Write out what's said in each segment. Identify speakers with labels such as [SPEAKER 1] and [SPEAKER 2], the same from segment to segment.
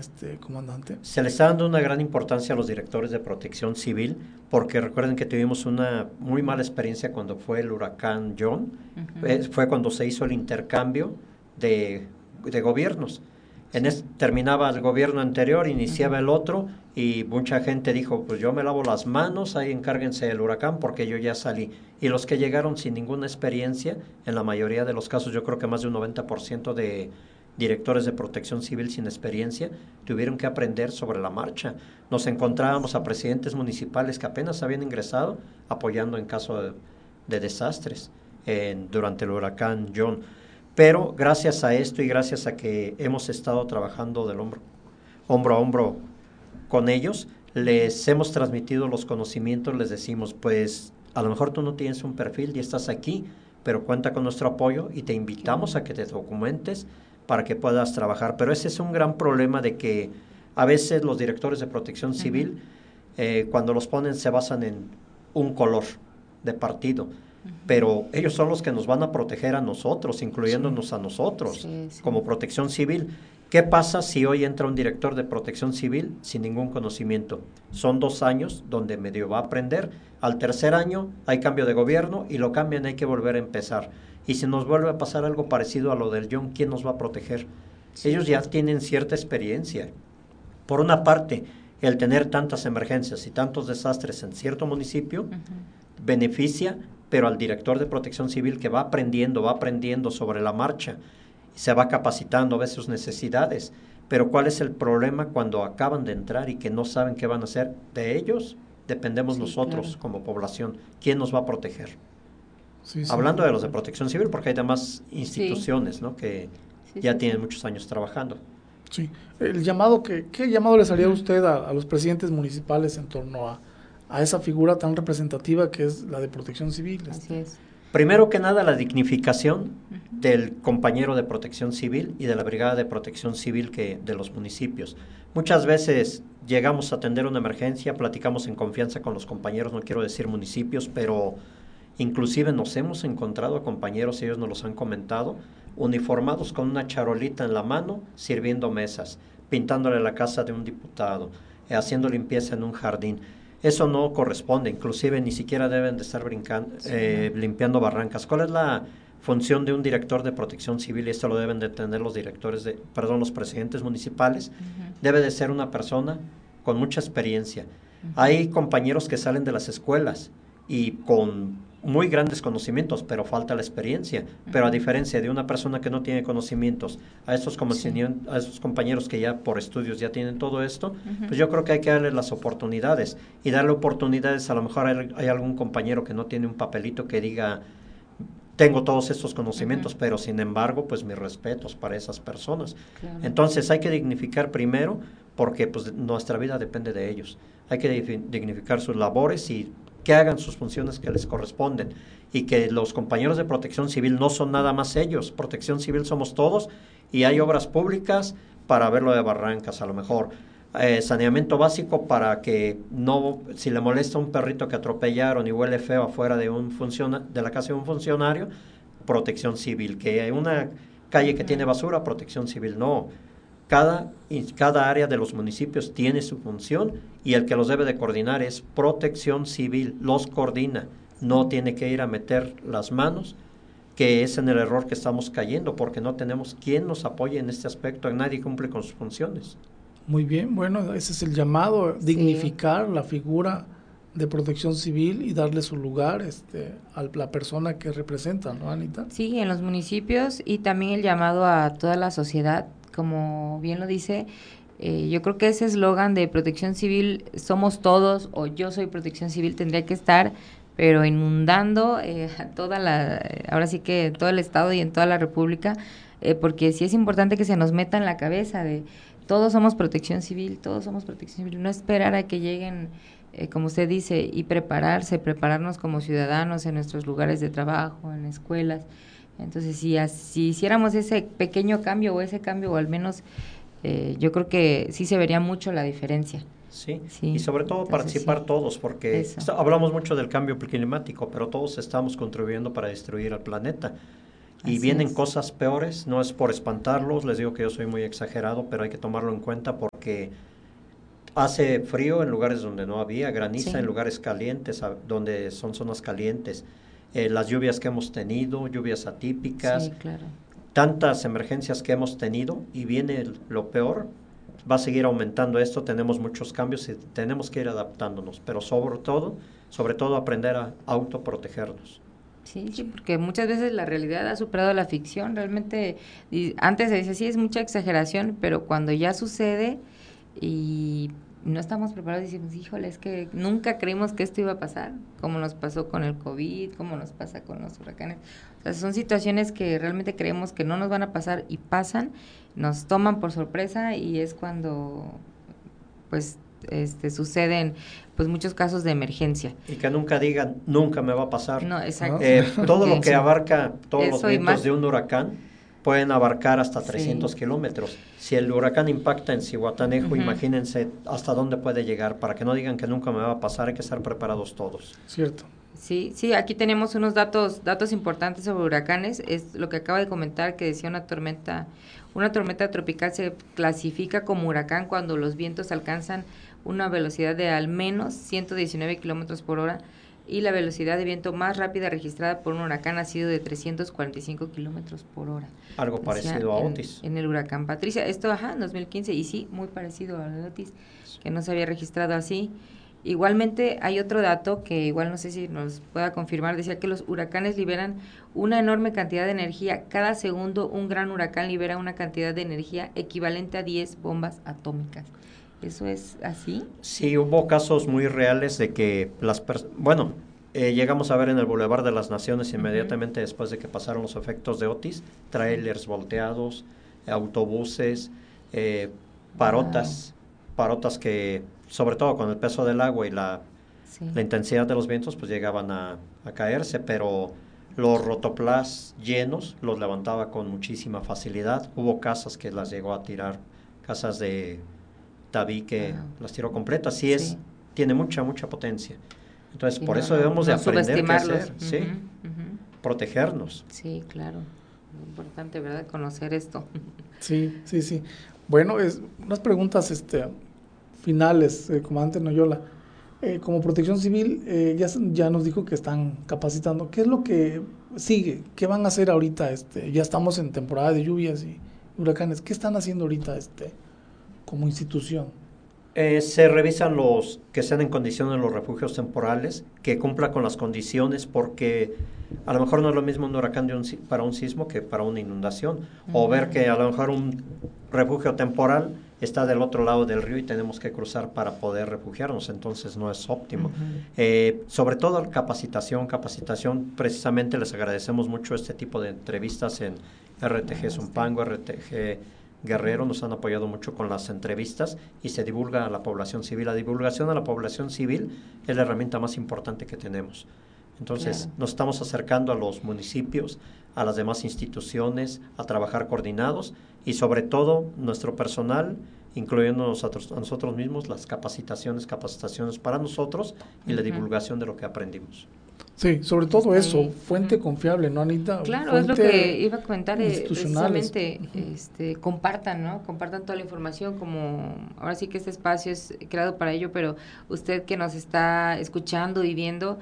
[SPEAKER 1] comandante?
[SPEAKER 2] Se le está dando una gran importancia a los directores de protección civil, porque recuerden que tuvimos una muy mala experiencia cuando fue el huracán John. Fue cuando se hizo el intercambio de gobiernos. Terminaba el gobierno anterior, iniciaba el otro, y mucha gente dijo, pues yo me lavo las manos, ahí encárguense del huracán porque yo ya salí. Y los que llegaron sin ninguna experiencia, en la mayoría de los casos, yo creo que más de un 90% de directores de protección civil sin experiencia, tuvieron que aprender sobre la marcha. Nos encontrábamos a presidentes municipales que apenas habían ingresado apoyando en caso de desastres durante el huracán John. Pero gracias a esto y gracias a que hemos estado trabajando del hombro a hombro con ellos, les hemos transmitido los conocimientos, les decimos, pues a lo mejor tú no tienes un perfil y estás aquí, pero cuenta con nuestro apoyo y te invitamos a que te documentes para que puedas trabajar. Pero ese es un gran problema de que a veces los directores de protección civil, cuando los ponen, se basan en un color de partido. Pero ellos son los que nos van a proteger a nosotros, incluyéndonos a nosotros, como protección civil. ¿Qué pasa si hoy entra un director de protección civil sin ningún conocimiento? Son 2 años donde medio va a aprender. Al tercer año hay cambio de gobierno y lo cambian, hay que volver a empezar. Y si nos vuelve a pasar algo parecido a lo del John, ¿quién nos va a proteger? Ellos ya tienen cierta experiencia. Por una parte, el tener tantas emergencias y tantos desastres en cierto municipio beneficia, pero al director de protección civil que va aprendiendo sobre la marcha, se va capacitando, ve sus necesidades. Pero ¿cuál es el problema cuando acaban de entrar y que no saben qué van a hacer? De ellos dependemos nosotros como población. ¿Quién nos va a proteger? Hablando de los de protección civil, porque hay demás instituciones, ¿no?, que ya tienen muchos años trabajando.
[SPEAKER 1] Sí. El llamado ¿qué llamado les haría usted a los presidentes municipales en torno a esa figura tan representativa que es la de protección civil?
[SPEAKER 3] Así es.
[SPEAKER 2] Primero que nada, la dignificación del compañero de protección civil y de la brigada de protección civil de los municipios. Muchas veces llegamos a atender una emergencia, platicamos en confianza con los compañeros, no quiero decir municipios, pero inclusive nos hemos encontrado a compañeros, ellos nos los han comentado, uniformados con una charolita en la mano, sirviendo mesas, pintándole la casa de un diputado, haciendo limpieza en un jardín. Eso no corresponde, inclusive ni siquiera deben de estar limpiando barrancas. ¿Cuál es la función de un director de protección civil? Y esto lo deben de tener los los presidentes municipales. Debe de ser una persona con mucha experiencia. Hay compañeros que salen de las escuelas y con muy grandes conocimientos, pero falta la experiencia. Pero a diferencia de una persona que no tiene conocimientos, a estos compañeros que ya por estudios ya tienen todo esto, pues yo creo que hay que darles las oportunidades. Y darle oportunidades, a lo mejor hay algún compañero que no tiene un papelito que diga, tengo todos estos conocimientos, pero sin embargo, pues mis respetos para esas personas. Claro. Entonces hay que dignificar primero, porque pues nuestra vida depende de ellos. Hay que dignificar sus labores y que hagan sus funciones que les corresponden, y que los compañeros de protección civil no son nada más ellos. Protección civil somos todos, y hay obras públicas para ver lo de barrancas, a lo mejor saneamiento básico para que no, si le molesta un perrito que atropellaron y huele feo afuera de la casa de un funcionario, protección civil. Que hay una calle que tiene basura, protección civil. No, cada área de los municipios tiene su función, y el que los debe de coordinar es protección civil, los coordina, no tiene que ir a meter las manos, que es en el error que estamos cayendo, porque no tenemos quien nos apoye en este aspecto, nadie cumple con sus funciones.
[SPEAKER 1] Muy bien, bueno, ese es el llamado, dignificar la figura de protección civil y darle su lugar a la persona que representa, ¿no, Anita?
[SPEAKER 3] Sí, en los municipios, y también el llamado a toda la sociedad, como bien lo dice. Yo creo que ese eslogan de protección civil, somos todos, o yo soy protección civil, tendría que estar, pero inundando ahora sí que todo el estado y en toda la república, porque sí es importante que se nos meta en la cabeza de todos somos protección civil, no esperar a que lleguen, como usted dice, y prepararnos como ciudadanos en nuestros lugares de trabajo, en escuelas. Entonces, si hiciéramos ese pequeño cambio, o al menos yo creo que sí se vería mucho la diferencia.
[SPEAKER 2] Sí, y sobre todo participar todos, porque hablamos mucho del cambio climático, pero todos estamos contribuyendo para destruir el planeta. y
[SPEAKER 3] Así
[SPEAKER 2] vienen
[SPEAKER 3] es.
[SPEAKER 2] cosas peores. No es por espantarlos, les digo que yo soy muy exagerado, pero hay que tomarlo en cuenta porque hace frío en lugares donde no había, graniza en
[SPEAKER 3] Sí.
[SPEAKER 2] lugares calientes, donde son zonas calientes. Las lluvias que hemos tenido, lluvias atípicas,
[SPEAKER 3] Sí, claro.
[SPEAKER 2] tantas emergencias que hemos tenido, y viene lo peor, va a seguir aumentando esto, tenemos muchos cambios y tenemos que ir adaptándonos, pero sobre todo aprender a autoprotegernos.
[SPEAKER 3] Sí, sí, porque muchas veces la realidad ha superado la ficción. Realmente, antes se dice, sí, es mucha exageración, pero cuando ya sucede y no estamos preparados, decimos, híjole, es que nunca creímos que esto iba a pasar, como nos pasó con el COVID, como nos pasa con los huracanes. O sea, son situaciones que realmente creemos que no nos van a pasar y pasan, nos toman por sorpresa y es cuando, pues, suceden pues muchos casos de emergencia.
[SPEAKER 2] Y que nunca digan, nunca me va a pasar.
[SPEAKER 3] No, exacto.
[SPEAKER 2] Todo lo
[SPEAKER 3] Porque
[SPEAKER 2] que abarca, todos los
[SPEAKER 3] eso y
[SPEAKER 2] vientos
[SPEAKER 3] más.
[SPEAKER 2] de un huracán pueden abarcar hasta
[SPEAKER 3] Sí.
[SPEAKER 2] 300 kilómetros. Si el huracán impacta en Zihuatanejo,
[SPEAKER 3] Ujú.
[SPEAKER 2] imagínense hasta dónde puede llegar. Para que no digan que nunca me va a pasar, hay que estar preparados todos.
[SPEAKER 1] Cierto.
[SPEAKER 3] Sí, sí, aquí tenemos unos datos importantes sobre huracanes. Es lo que acaba de comentar, que decía una tormenta tropical se clasifica como huracán cuando los vientos alcanzan una velocidad de al menos 119 kilómetros por hora y la velocidad de viento más rápida registrada por un huracán ha sido de 345 kilómetros por hora.
[SPEAKER 2] Algo
[SPEAKER 3] Decía
[SPEAKER 2] parecido a Otis.
[SPEAKER 3] en el huracán Patricia. Esto, en 2015, y sí, muy parecido a Otis, que no se había registrado así. Igualmente hay otro dato que igual no sé si nos pueda confirmar, decía que los huracanes liberan una enorme cantidad de energía. Cada segundo un gran huracán libera una cantidad de energía equivalente a 10 bombas atómicas. ¿Eso es así?
[SPEAKER 2] Sí, hubo casos muy reales de que llegamos a ver en el Boulevard de las Naciones inmediatamente después de que pasaron los efectos de Otis, trailers volteados, autobuses, parotas que, sobre todo con el peso del agua y la intensidad de los vientos, pues llegaban a caerse, pero los rotoplas llenos los levantaba con muchísima facilidad. Hubo casas que las llegó a tirar, casas de tabique, las tiró completas. Sí, tiene mucha potencia. Entonces, por eso debemos de aprender qué hacer, ¿sí? Protegernos.
[SPEAKER 3] Sí, claro. Muy importante, ¿verdad? Conocer esto.
[SPEAKER 1] Sí. Bueno, unas preguntas finales, comandante Noyola. Como Protección Civil, ya nos dijo que están capacitando. ¿Qué es lo que sigue? ¿Qué van a hacer ahorita? Ya estamos en temporada de lluvias y huracanes. ¿Qué están haciendo ahorita como institución?
[SPEAKER 2] Se revisan los que sean en condiciones los refugios temporales, que cumpla con las condiciones, porque a lo mejor no es lo mismo un huracán para un sismo que para una inundación, o ver que a lo mejor un refugio temporal está del otro lado del río y tenemos que cruzar para poder refugiarnos, entonces no es óptimo. Sobre todo capacitación, precisamente les agradecemos mucho este tipo de entrevistas en RTG Zumpango, RTG Guerrero, nos han apoyado mucho con las entrevistas y se divulga a la población civil. La divulgación a la población civil es la herramienta más importante que tenemos. Entonces, nos estamos acercando a los municipios, a las demás instituciones, a trabajar coordinados y sobre todo nuestro personal, incluyéndonos a nosotros mismos, las capacitaciones para nosotros y la divulgación de lo que aprendimos.
[SPEAKER 1] Sí, sobre todo eso, fuente confiable, ¿no, Anita?
[SPEAKER 3] Claro, es lo que iba a comentar, precisamente, compartan, ¿no? Compartan toda la información, como ahora sí que este espacio es creado para ello, pero usted que nos está escuchando y viendo,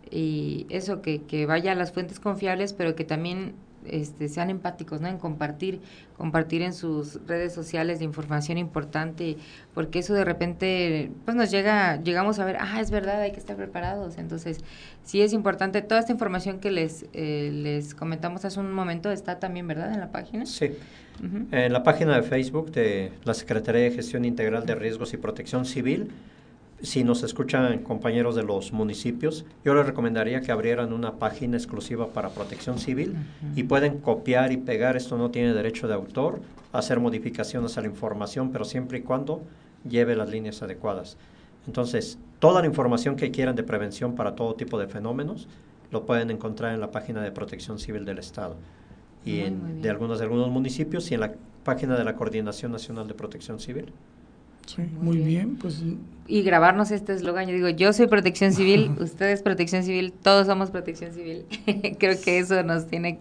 [SPEAKER 3] y eso, que vaya a las fuentes confiables, pero que también sean empáticos, ¿no? En compartir en sus redes sociales de información importante, porque eso de repente pues llegamos a ver, es verdad, hay que estar preparados. Entonces sí es importante. Toda esta información que les comentamos hace un momento está también, ¿verdad?, en la página.
[SPEAKER 2] Sí. En la página de Facebook de la Secretaría de Gestión Integral de Riesgos y Protección Civil. Si nos escuchan compañeros de los municipios, yo les recomendaría que abrieran una página exclusiva para Protección Civil y pueden copiar y pegar, esto no tiene derecho de autor, hacer modificaciones a la información, pero siempre y cuando lleve las líneas adecuadas. Entonces, toda la información que quieran de prevención para todo tipo de fenómenos, lo pueden encontrar en la página de Protección Civil del Estado y de algunos municipios y en la página de la Coordinación Nacional de Protección Civil.
[SPEAKER 1] Sí, muy bien, pues...
[SPEAKER 3] Y grabarnos este eslogan, yo digo, yo soy Protección Civil, ustedes Protección Civil, todos somos Protección Civil. Creo que eso nos tiene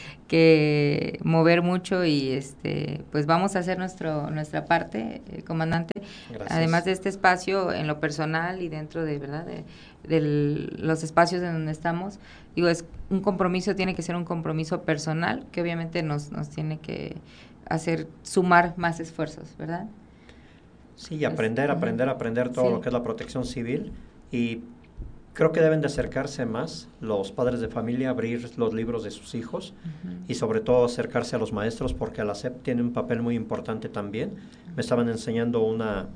[SPEAKER 3] que mover mucho y pues vamos a hacer nuestra parte, comandante.
[SPEAKER 2] Gracias.
[SPEAKER 3] Además de este espacio en lo personal y dentro de, ¿verdad? De los espacios en donde estamos, digo, es un compromiso, tiene que ser un compromiso personal que obviamente nos tiene que hacer sumar más esfuerzos, ¿verdad?
[SPEAKER 2] Sí, y aprender todo lo que es la protección civil, y creo que deben de acercarse más los padres de familia, abrir los libros de sus hijos y sobre todo acercarse a los maestros, porque la SEP tiene un papel muy importante también. Me estaban enseñando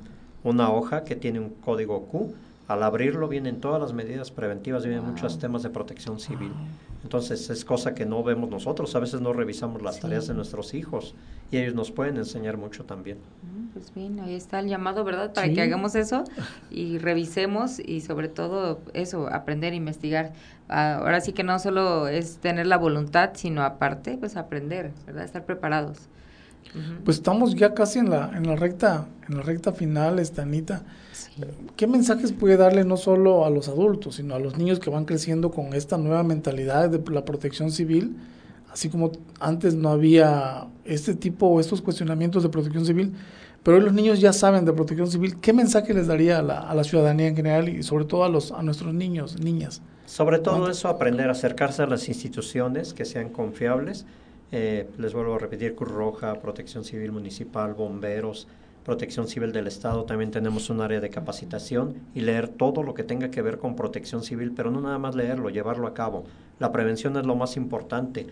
[SPEAKER 2] una hoja que tiene un código Q. Al abrirlo vienen todas las medidas preventivas, vienen muchos temas de protección civil. Entonces es cosa que no vemos nosotros, a veces no revisamos las tareas de nuestros hijos y ellos nos pueden enseñar mucho también.
[SPEAKER 3] Pues bien, ahí está el llamado, ¿verdad? Para que hagamos eso y revisemos y sobre todo eso, aprender, investigar. Ahora sí que no solo es tener la voluntad, sino aparte, pues aprender, ¿verdad? Estar preparados.
[SPEAKER 1] Pues estamos ya casi en la recta final, Anita. Sí. ¿Qué mensajes puede darle no solo a los adultos, sino a los niños que van creciendo con esta nueva mentalidad de la protección civil? Así como antes no había estos cuestionamientos de protección civil, pero hoy los niños ya saben de protección civil. ¿Qué mensaje les daría a la ciudadanía en general y sobre todo a nuestros niños, niñas?
[SPEAKER 2] Sobre todo eso, aprender a acercarse a las instituciones que sean confiables. Les vuelvo a repetir, Cruz Roja, Protección Civil Municipal, Bomberos, Protección Civil del Estado. También tenemos un área de capacitación y leer todo lo que tenga que ver con protección civil, pero no nada más leerlo, llevarlo a cabo. La prevención es lo más importante.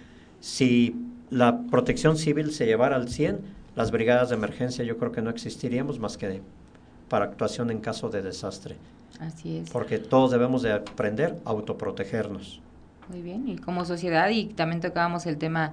[SPEAKER 2] Si la protección civil se llevara al 100, las brigadas de emergencia yo creo que no existiríamos más que para actuación en caso de desastre.
[SPEAKER 3] Así es.
[SPEAKER 2] Porque todos debemos de aprender a autoprotegernos.
[SPEAKER 3] Muy bien, y como sociedad, y también tocábamos el tema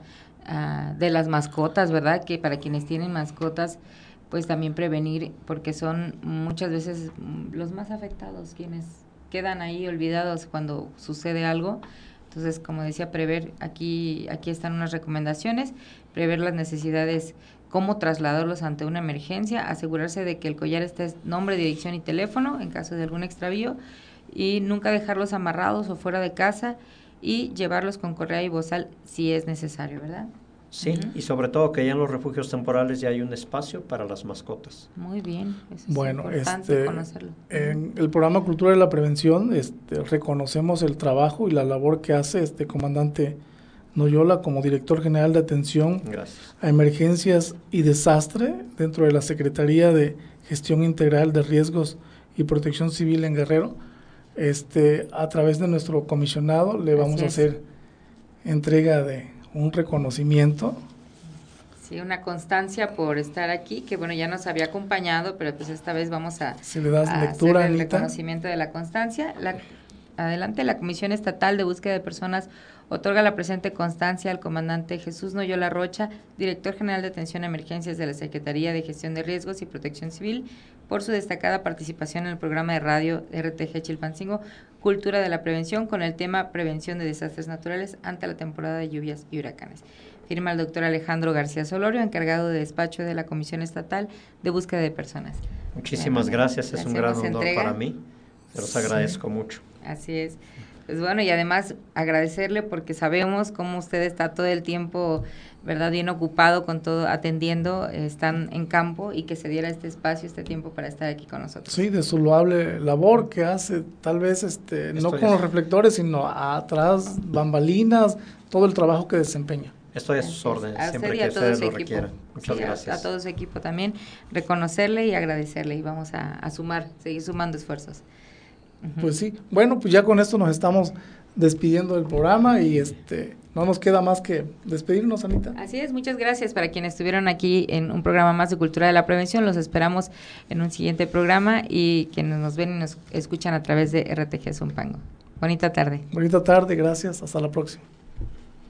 [SPEAKER 3] de las mascotas, ¿verdad? Que para quienes tienen mascotas, pues también prevenir, porque son muchas veces los más afectados, quienes quedan ahí olvidados cuando sucede algo. Entonces, como decía, prever, aquí están unas recomendaciones, prever las necesidades, cómo trasladarlos ante una emergencia, asegurarse de que el collar esté nombre, dirección y teléfono en caso de algún extravío, y nunca dejarlos amarrados o fuera de casa, y llevarlos con correa y bozal si es necesario, ¿verdad?
[SPEAKER 2] Sí, y sobre todo que ya en los refugios temporales ya hay un espacio para las mascotas.
[SPEAKER 3] Muy bien, eso
[SPEAKER 1] bueno,
[SPEAKER 3] es importante conocerlo.
[SPEAKER 1] En el programa Cultura de la Prevención reconocemos el trabajo y la labor que hace comandante Noyola como director general de atención a emergencias y desastre dentro de la Secretaría de Gestión Integral de Riesgos y Protección Civil en Guerrero. A través de nuestro comisionado le vamos a hacer entrega de un reconocimiento.
[SPEAKER 3] Sí, una constancia por estar aquí, que bueno, ya nos había acompañado, pero pues esta vez vamos a,
[SPEAKER 1] si le das lectura,
[SPEAKER 3] hacer el
[SPEAKER 1] Anita.
[SPEAKER 3] Reconocimiento de la constancia. Adelante, la Comisión Estatal de Búsqueda de Personas otorga la presente constancia al comandante Jesús Noyola Rocha, director general de Atención a Emergencias de la Secretaría de Gestión de Riesgos y Protección Civil, por su destacada participación en el programa de radio RTG Chilpancingo, Cultura de la Prevención, con el tema Prevención de Desastres Naturales ante la temporada de lluvias y huracanes. Firma el doctor Alejandro García Solorio, encargado de despacho de la Comisión Estatal de Búsqueda de Personas.
[SPEAKER 2] Muchísimas gracias, es un gran honor para mí, se los agradezco mucho.
[SPEAKER 3] Así es. Pues bueno, y además agradecerle porque sabemos cómo usted está todo el tiempo, ¿verdad?, bien ocupado con todo, atendiendo, están en campo, y que se diera este espacio, este tiempo para estar aquí con nosotros.
[SPEAKER 1] Sí, de su loable labor que hace, tal vez no con los reflectores, sino atrás, bambalinas, todo el trabajo que desempeña.
[SPEAKER 2] Estoy a sus órdenes, siempre que ustedes lo requieran. Muchas gracias.
[SPEAKER 3] A todo su equipo también, reconocerle y agradecerle, y vamos a seguir sumando esfuerzos.
[SPEAKER 1] Pues sí, bueno, pues ya con esto nos estamos despidiendo del programa y no nos queda más que despedirnos, Anita.
[SPEAKER 3] Así es, muchas gracias para quienes estuvieron aquí en un programa más de Cultura de la Prevención. Los esperamos en un siguiente programa, y quienes nos ven y nos escuchan a través de RTG Zumpango. Bonita tarde.
[SPEAKER 1] Bonita tarde, gracias, hasta la próxima.